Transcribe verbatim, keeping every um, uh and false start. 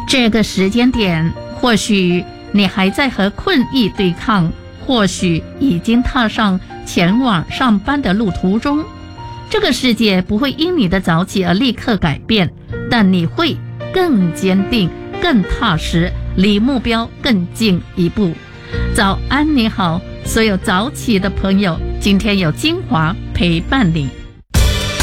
这个时间点，或许你还在和困意对抗，或许已经踏上前往上班的路途中。这个世界不会因你的早起而立刻改变，但你会更坚定、更踏实，离目标更近一步。早安，你好，所有早起的朋友，今天有精华陪伴你。